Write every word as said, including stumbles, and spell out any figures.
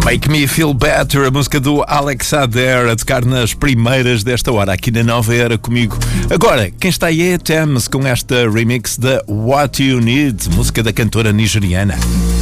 Make Me Feel Better, a música do Alex Adair, a tocar nas primeiras desta hora aqui na Nova Era comigo. Agora, quem está aí é a Thames com esta remix da What You Need, música da cantora nigeriana.